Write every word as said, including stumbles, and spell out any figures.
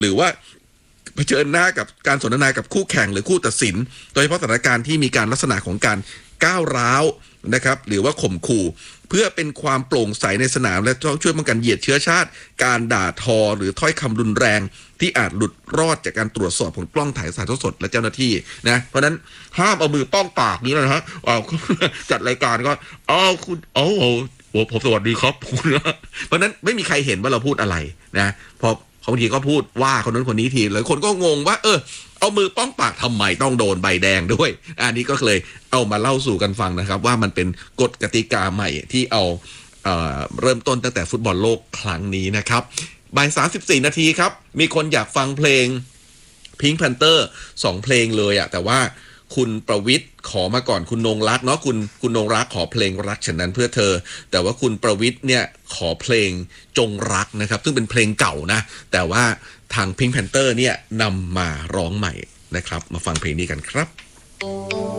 หรือว่าเผชิญหน้ากับการสนทนากับคู่แข่งหรือคู่ตัดสินโดยเฉพาะสถานการณ์ที่มีการลักษณะของการก้าวร้าวนะครับหรือว่าข่มขู่เพื่อเป็นความโปร่งใสในสนามและต้องช่วยป้องกันเหยียดเชื้อชาติการด่าทอหรือถ้อยคำรุนแรงที่อาจหลุดรอดจากการตรวจสอบของกล้องถ่ายสายทอดสดและเจ้าหน้าที่นะเพราะนั้นห้ามเอามือป้องปากนี้นะฮะจัดรายการก็อ๋อคุณโอ้โหผมสวัสดีครับเพราะนั้นไม่มีใครเห็นว่าเราพูดอะไรนะพอบางทีก็พูดว่าคนนั้นคนนี้ทีเลยคนก็งงว่าเออเอามือป้องปากทำไมต้องโดนใบแดงด้วยอันนี้ก็เลยเอามาเล่าสู่กันฟังนะครับว่ามันเป็นกฎกติกาใหม่ที่เอาเอ่อเริ่มต้นตั้งแต่ฟุตบอลโลกครั้งนี้นะครับบ่ายสามสิบสี่นาทีครับมีคนอยากฟังเพลง Pink Panther สองเพลงเลยอะแต่ว่าคุณประวิทย์ขอมาก่อนคุณนงรักเนาะคุณคุณนงรักขอเพลงรักฉันนั้นเพื่อเธอแต่ว่าคุณประวิทย์เนี่ยขอเพลงจงรักนะครับซึ่งเป็นเพลงเก่านะแต่ว่าทาง Pink Panther เนี่ยนำมาร้องใหม่นะครับมาฟังเพลงนี้กันครับ